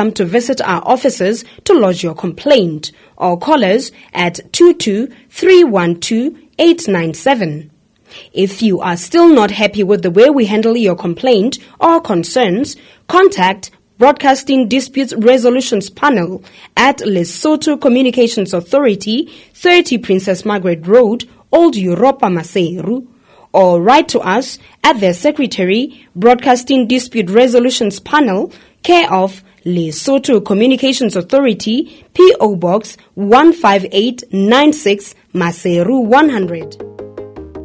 welcome to visit our offices to lodge your complaint or call us at 22-312-897. If you are still not happy with the way we handle your complaint or concerns, contact Broadcasting Disputes Resolutions Panel at Lesotho Communications Authority, 30 Princess Margaret Road, Old Europa, Maseru, or write to us at their Secretary, Broadcasting Dispute Resolutions Panel, care of Lesotho Communications Authority, P.O. Box 15896, Maseru 100.